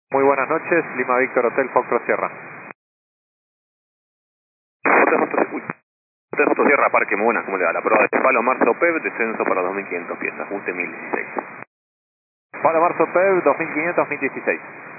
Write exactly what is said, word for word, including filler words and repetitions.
Muy buenas noches, Lima Víctor Hotel Foxtrot Sierra. Hotel Foxtrot, uy. Hotel Foxtrot Sierra, Parque, muy buenas, ¿cómo le va? La prueba de Palo Marzo P E B, descenso para dos mil quinientos pies, ajuste mil dieciséis. Para marzo P E B dos mil quinientos, mil dieciséis.